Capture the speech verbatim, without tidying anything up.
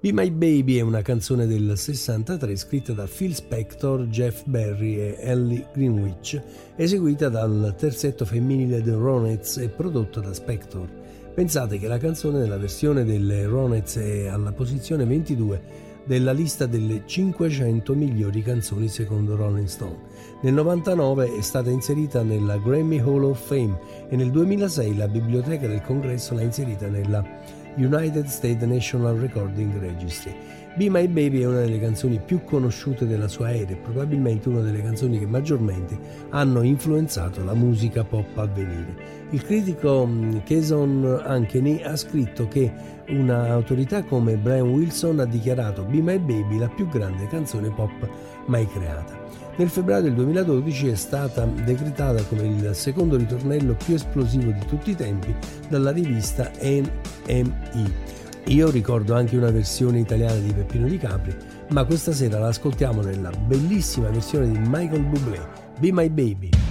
Be My Baby è una canzone del sessantatré scritta da Phil Spector, Jeff Berry e Ellie Greenwich, eseguita dal terzetto femminile The Ronettes e prodotta da Spector. Pensate che la canzone nella versione delle Ronettes è alla posizione ventidue della lista delle cinquecento migliori canzoni secondo Rolling Stone. Nel novantanove è stata inserita nella Grammy Hall of Fame e nel duemilasei la Biblioteca del Congresso l'ha inserita nella United States National Recording Registry. Be My Baby è una delle canzoni più conosciute della sua era e probabilmente una delle canzoni che maggiormente hanno influenzato la musica pop a venire. Il critico Jason Ankeny ha scritto che un'autorità come Brian Wilson ha dichiarato Be My Baby la più grande canzone pop mai creata. Nel febbraio del duemiladodici è stata decretata come il secondo ritornello più esplosivo di tutti i tempi dalla rivista N M E. Io ricordo anche una versione italiana di Peppino Di Capri, ma questa sera la ascoltiamo nella bellissima versione di Michael Bublé, Be My Baby.